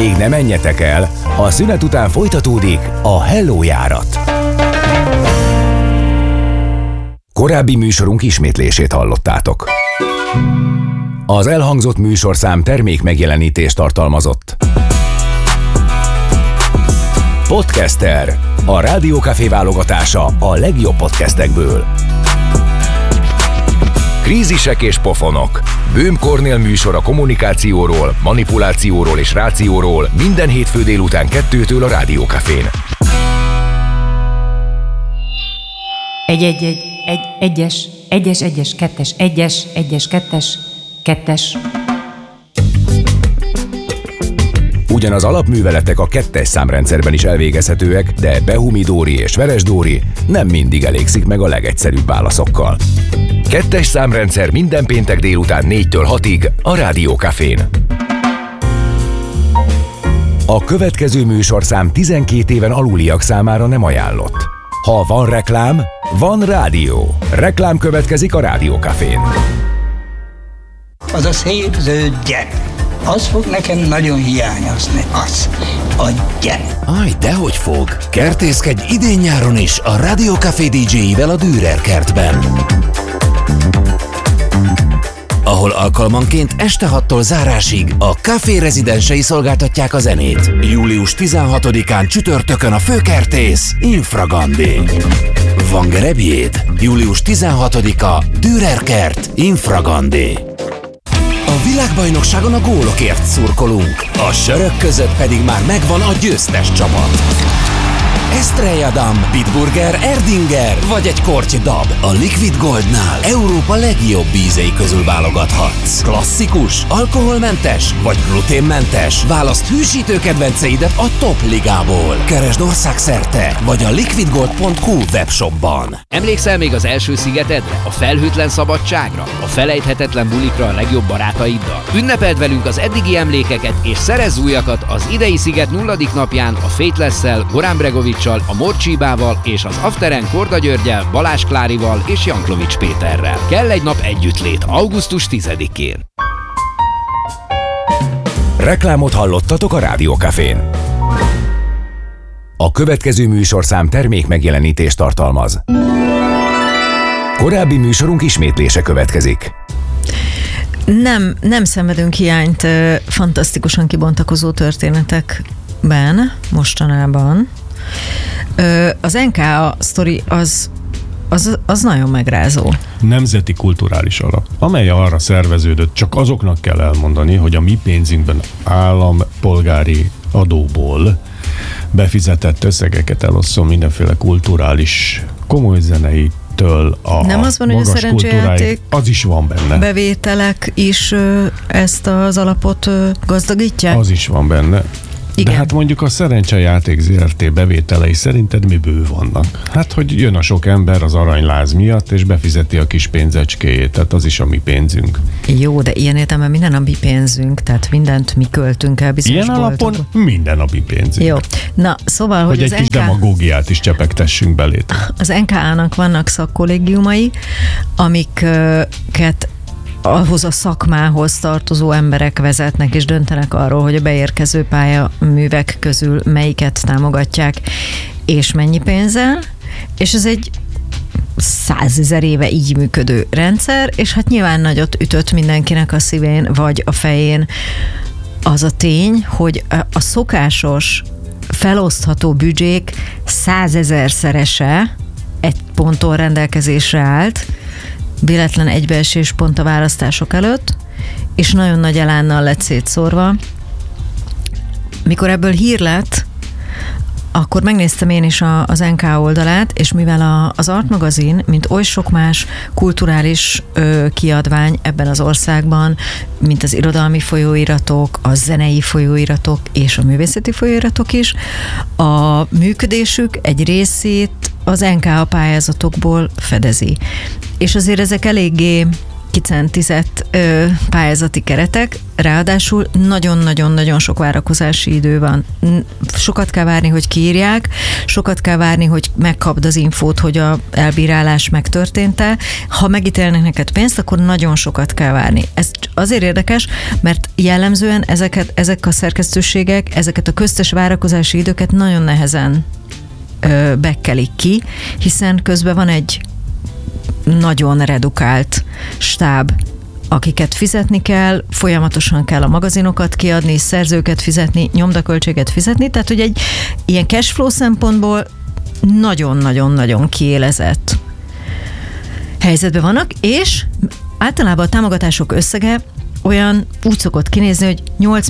Még ne menjetek el, a szünet után folytatódik a Hello járat. Korábbi műsorunk ismétlését hallottátok. Az elhangzott műsorszám termék megjelenítést tartalmazott. Podcaster, a Rádió Café válogatása a legjobb podcastekből. Krízisek és pofonok. Böhm Kornél műsor a kommunikációról, manipulációról és rációról minden hétfő délután 2-től a Rádió Cafén. Egyes, kettes. Ugyanaz alapműveletek a 2-es számrendszerben is elvégezhetőek, de Behumi Dóri és Veres Dóri nem mindig elégszik meg a legegyszerűbb válaszokkal. 2-es számrendszer minden péntek délután 4-től 6-ig a Rádió Cafén. A következő műsorszám 12 éven aluliak számára nem ajánlott. Ha van reklám, van rádió. Reklám következik a Rádió Cafén. Az a szép zöld gyep. Az fog nekem nagyon hiányozni. Az. A gyep. Aj, dehogy fog. Kertészkedj idén-nyáron is a Rádió Café DJ-ivel a Dürer kertben, ahol alkalmanként este 6-tól zárásig a Café rezidensei szolgáltatják a zenét. Július 16-án csütörtökön a főkertész Infragandi. Van gerebjéd? Július 16-a Dürer kert Infragandi. A világbajnokságon a gólokért szurkolunk, a sörök között pedig már megvan a győztes csapat. Estrella Damm, Bitburger, Erdinger vagy egy korty dab. A Liquid Goldnál Európa legjobb ízei közül válogathatsz. Klasszikus, alkoholmentes vagy gluténmentes? Válaszd hűsítő kedvenceidet a top ligából. Keresd országszerte vagy a liquidgold.hu webshopban. Emlékszel még az első szigetedre, a felhőtlen szabadságra, a felejthetetlen bulikra a legjobb barátaiddal? Ünnepeld velünk az eddigi emlékeket és szerezz újakat az idei sziget 0. napján a Faithless-szel, Goran Bregovic, a Morcsibával és az Afteren Korda Györgyel, Balázs Klárival és Janklovics Péterrel. Kell egy nap együttlét augusztus 10-én. Reklámot hallottatok a Rádió Cafén. A következő műsorszám termék megjelenítést tartalmaz. Korábbi műsorunk ismétlése következik. Nem szenvedünk hiányt fantasztikusan kibontakozó történetekben mostanában. Az NKA sztori az nagyon megrázó. Nemzeti kulturális alap, amely arra szerveződött, csak azoknak kell elmondani, hogy a mi pénzünkben állampolgári adóból befizetett összegeket elosszon mindenféle kulturális, komoly zenei, a nem az van, hogy a szerencsejáték az is van benne. Bevételek is ezt az alapot gazdagítják? Az is van benne. Igen. De hát mondjuk a Szerencsejáték Zrt. Bevételei szerinted miből vannak? Hát, hogy jön a sok ember az aranyláz miatt, és befizeti a kis pénzecskéjét, tehát az is a mi pénzünk. Jó, de ilyen értelemben minden a mi pénzünk, tehát mindent mi költünk el bizonyos ilyen alapon minden a mi pénzünk. Jó, na szóval, hogy egy kis demagógiát is csepegtessünk belét. Az NKA-nak vannak szakkollégiumai, amiket ahhoz a szakmához tartozó emberek vezetnek és döntenek arról, hogy a beérkező pályaművek közül melyiket támogatják, és mennyi pénzzel, és ez egy 100 000 éve így működő rendszer, és hát nyilván nagyot ütött mindenkinek a szívén, vagy a fején az a tény, hogy a szokásos felosztható büdzsék 100 000-szerese egy ponton rendelkezésre állt, véletlen egybeesés pont a választások előtt, és nagyon nagy elánnal lett szétszórva. Mikor ebből hír lett, akkor megnéztem én is az NK oldalát, és mivel az Art magazin, mint oly sok más kulturális kiadvány ebben az országban, mint az irodalmi folyóiratok, a zenei folyóiratok és a művészeti folyóiratok is, a működésük egy részét az NK pályázatokból fedezi. És azért ezek eléggé kicentizett pályázati keretek, ráadásul nagyon-nagyon-nagyon sok várakozási idő van. Sokat kell várni, hogy kiírják, sokat kell várni, hogy megkapd az infót, hogy a elbírálás megtörtént-e. Ha megítélnek neked pénzt, akkor nagyon sokat kell várni. Ez azért érdekes, mert jellemzően ezek a szerkesztőségek, ezeket a köztes várakozási időket nagyon nehezen bekkelik ki, hiszen közben van egy nagyon redukált stáb, akiket fizetni kell, folyamatosan kell a magazinokat kiadni, szerzőket fizetni, nyomdaköltséget fizetni, tehát hogy egy ilyen cashflow szempontból nagyon-nagyon-nagyon kiélezett helyzetben vannak, és általában a támogatások összege olyan úgy szokott kinézni, hogy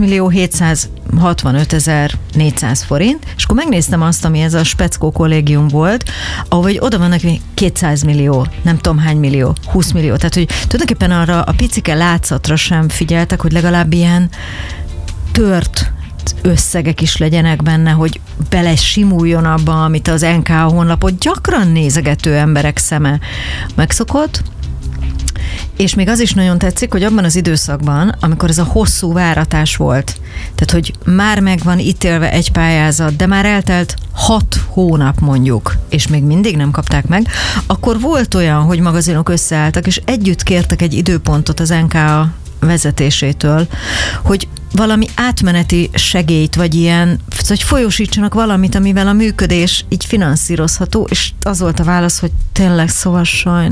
8.765.400 forint, és akkor megnéztem azt, ami ez a Speckó kollégium volt, ahogy oda vannak 200 millió, nem tudom hány millió, 20 millió, tehát hogy tulajdonképpen arra a picike látszatra sem figyeltek, hogy legalább ilyen tört összegek is legyenek benne, hogy bele simuljon abba, amit az NK honlapot gyakran nézegető emberek szeme megszokott. És még az is nagyon tetszik, hogy abban az időszakban, amikor ez a hosszú váratás volt, tehát hogy már meg van ítélve egy pályázat, de már eltelt 6 hónap mondjuk, és még mindig nem kapták meg, akkor volt olyan, hogy magazinok összeálltak, és együtt kértek egy időpontot az NKA vezetésétől, hogy valami átmeneti segélyt, vagy ilyen, hogy folyósítsanak valamit, amivel a működés így finanszírozható, és az volt a válasz, hogy tényleg, szóval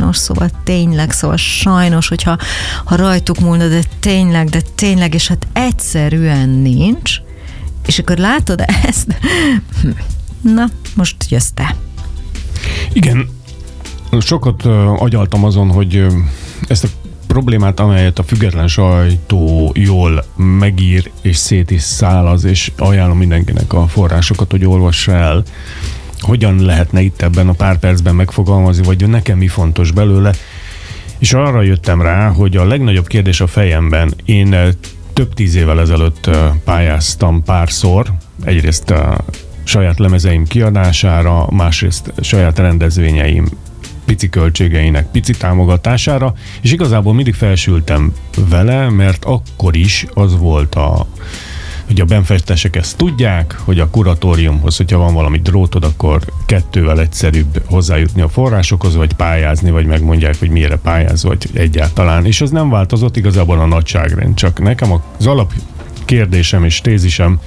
sajnos, hogyha rajtuk múlna, de tényleg, és hát egyszerűen nincs, és akkor látod ezt? Na, most jössz te. Igen, sokat agyaltam azon, hogy ezt a problémát, amelyet a független sajtó jól megír és szét is szálaz, és ajánlom mindenkinek a forrásokat, hogy olvassa el, hogyan lehetne itt ebben a pár percben megfogalmazni, vagy nekem mi fontos belőle. És arra jöttem rá, hogy a legnagyobb kérdés a fejemben, én több 10 évvel ezelőtt pályáztam párszor, egyrészt a saját lemezeim kiadására, másrészt saját rendezvényeim pici költségeinek pici támogatására, és igazából mindig felsültem vele, mert akkor is az volt hogy a benfestesek ezt tudják, hogy a kuratóriumhoz, hogyha van valami drótod, akkor 2-vel egyszerűbb hozzájutni a forrásokhoz, vagy pályázni, vagy megmondják, hogy mire pályáz, vagy egyáltalán. És az nem változott igazából a nagyságrend, csak nekem az alapkérdésem és tézisem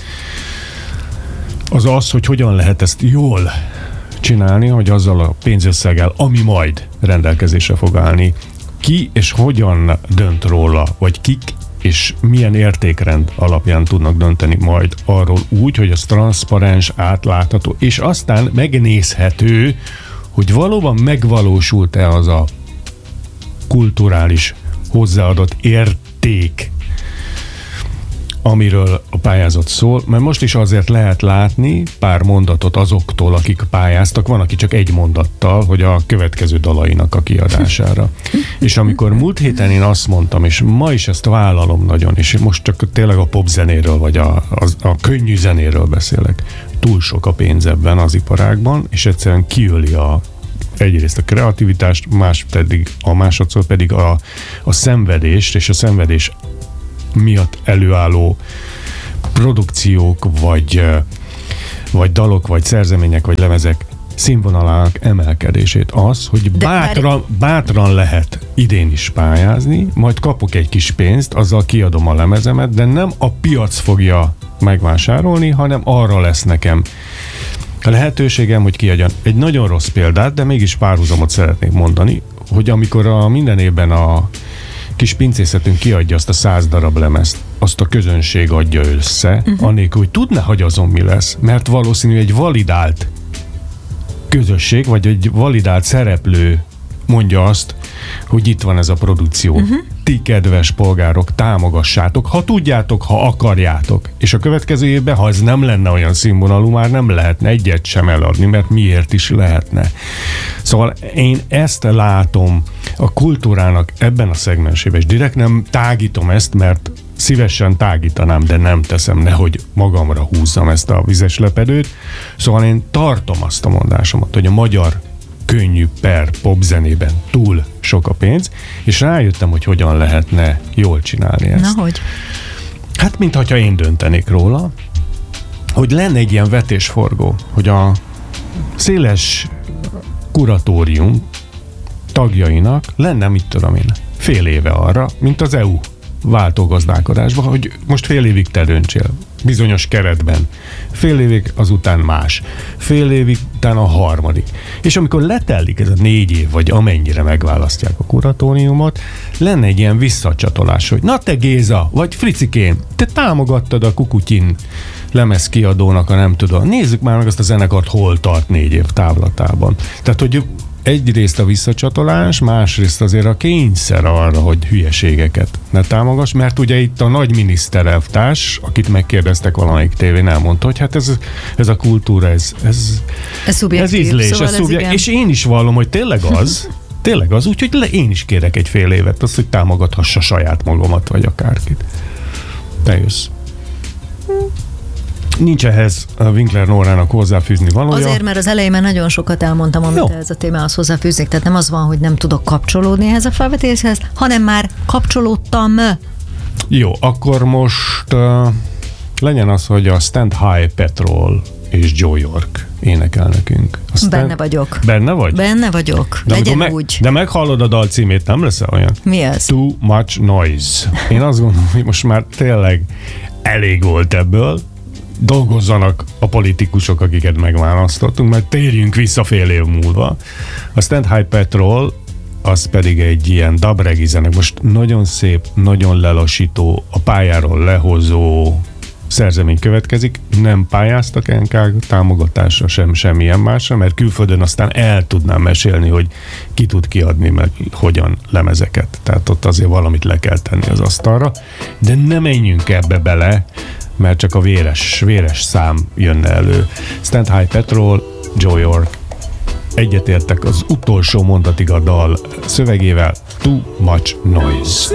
az, hogy hogyan lehet ezt jól csinálni, hogy azzal a pénzösszeggel, ami majd rendelkezésre fog állni, ki és hogyan dönt róla, vagy kik és milyen értékrend alapján tudnak dönteni majd arról úgy, hogy az transzparens, átlátható, és aztán megnézhető, hogy valóban megvalósult-e az a kulturális hozzáadott érték, amiről a pályázat szól, mert most is azért lehet látni pár mondatot azoktól, akik pályáztak, van, aki csak egy mondattal, hogy a következő dalainak a kiadására. És amikor múlt héten én azt mondtam, és ma is ezt vállalom nagyon, és most csak tényleg a popzenéről, vagy a könnyű zenéről beszélek, túl sok a pénz ebben az iparágban, és egyszerűen kiöli egyrészt a kreativitást, másodszor pedig a szenvedést, és a szenvedés miatt előálló produkciók, vagy dalok, vagy szerzemények, vagy lemezek színvonalának emelkedését. Az, hogy bátran lehet idén is pályázni, majd kapok egy kis pénzt, azzal kiadom a lemezemet, de nem a piac fogja megvásárolni, hanem arra lesz nekem a lehetőségem, hogy kiadjam. Egy nagyon rossz példát, de mégis párhuzamot szeretnék mondani, hogy amikor minden évben a kis pincészetünk kiadja azt a 100 darab lemezt, azt a közönség adja össze, anélkül, hogy tudná, hogy azon mi lesz, mert valószínű egy validált közösség, vagy egy validált szereplő mondja azt, hogy itt van ez a produkció. Ti, kedves polgárok, támogassátok, ha tudjátok, ha akarjátok. És a következő évben, ha ez nem lenne olyan színvonalú, már nem lehetne egyet sem eladni, mert miért is lehetne. Szóval én ezt látom a kultúrának ebben a szegmensében, és direkt nem tágítom ezt, mert szívesen tágítanám, de nem teszem, nehogy magamra húzzam ezt a vizes lepedőt. Szóval én tartom azt a mondásomat, hogy a magyar könnyű per popzenében túl sok a pénz, és rájöttem, hogy hogyan lehetne jól csinálni ezt. Na, hogy? Hát, mintha én döntenék róla, hogy lenne egy ilyen vetésforgó, hogy a széles kuratórium tagjainak lenne, mit tudom én, fél éve arra, mint az EU váltógazdálkodásban, hogy most fél évig te döntsél bizonyos keretben. Fél évig azután más. Fél évig utána a harmadik. És amikor letelik ez a 4 év, vagy amennyire megválasztják a kuratóriumot, lenne egy ilyen visszacsatolás, hogy na te Géza, vagy Fricikén, te támogattad a Kukutyin lemezkiadónak a nem tudom. Nézzük már meg azt a zenekart, hol tart 4 év távlatában. Tehát, hogy egyrészt a visszacsatolás, másrészt azért a kényszer arra, hogy hülyeségeket ne támogass, mert ugye itt a nagy miniszterelvtárs, akit megkérdeztek valamelyik tévén, elmondta, hogy hát ez a kultúra, ez ízlés, szóval és én is vallom, hogy tényleg az, úgyhogy én is kérek egy fél évet, azt, hogy támogathassa saját magamat, vagy akárkit. Te jössz. Nincs ehhez a Winkler Nórának hozzáfűzni valója. Azért, mert az elején már nagyon sokat elmondtam, amit ez a témához hozzáfűzik. Tehát nem az van, hogy nem tudok kapcsolódni ehhez a felvetéshez, hanem már kapcsolódtam. Jó, akkor most legyen az, hogy a Stand High Patrol és Joe York énekel nekünk. Benne vagyok. Benne vagy? Benne vagyok. De legyen úgy. De meghallod a dal címét, nem lesz olyan? Mi ez? Too Much Noise. Én azt gondolom, hogy most már tényleg elég volt ebből. Dolgozzanak a politikusok, akiket megválasztottunk, mert térjünk vissza fél év múlva. A Stand High Patrol az pedig egy ilyen dub-regi zenek. Most nagyon szép, nagyon lelassító, a pályáról lehozó szerzemény következik. Nem pályáztak NK támogatásra sem, semmilyen másra, mert külföldön aztán el tudnám mesélni, hogy ki tud kiadni, meg hogyan lemezeket. Tehát ott azért valamit le kell tenni az asztalra. De ne menjünk ebbe bele, mert csak a véres szám jönne elő. Stand High Patrol, Joe York. Egyetértek az utolsó mondatig a dal szövegével. Too Much Noise.